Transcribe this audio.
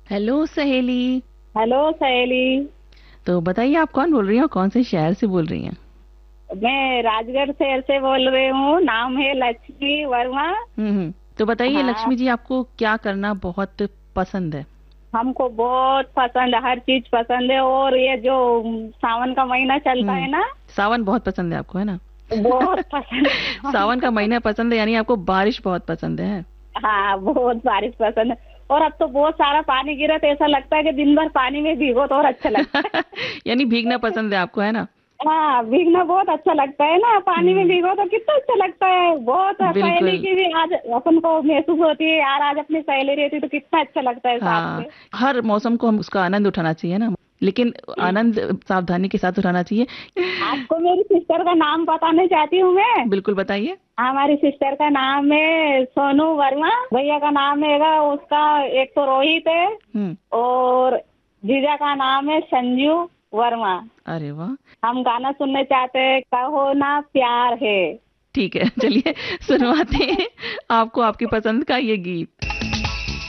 Hello सहेली। Hello सहेली। तो बताइए आप कौन बोल रही हैं और कौन से शहर से बोल रही हैं? मैं राजगढ़ शहर से बोल रही हूँ। नाम है लक्ष्मी वर्मा। तो बताइए हाँ, लक्ष्मी जी, आपको क्या करना बहुत पसंद है? हमको बहुत पसंद है, हर चीज पसंद है। और ये जो सावन का महीना चलता हम्म। है ना, सावन बहुत पसंद है आपको, है ना? बहुत पसंद है सावन सावन का का। महीना पसंद है, यानी आपको बारिश बहुत पसंद है। हाँ, बहुत बारिश पसंद है। और अब तो बहुत सारा पानी गिरा तो ऐसा लगता है कि दिन भर पानी में भीगो तो और अच्छा लगता है। यानी भीगना पसंद है आपको, है ना? हाँ, भीगना बहुत अच्छा लगता है ना, पानी में हम्म। भीगो तो कितना अच्छा लगता है। बहुत सहेली बिल्कुल। की भी आज अपन को महसूस होती है यार, आज अपनी सहेली रहती तो कितना अच्छा लगता है साथ हाँ, में। हर मौसम को हम उसका आनंद उठाना चाहिए ना, लेकिन आनंद सावधानी के साथ उठाना चाहिए। आपको मेरी सिस्टर का नाम बताना चाहती हूँ मैं। बिल्कुल बताइए। हमारी सिस्टर का नाम है सोनू वर्मा। भैया का नाम है उसका, एक तो रोहित है। हम्म। और जीजा का नाम है संजू वर्मा। अरे वाह। हम गाना सुनने चाहते हैं, कहो ना प्यार है। ठीक है, चलिए सुनवाते हैं आपको आपकी पसंद का ये गीत।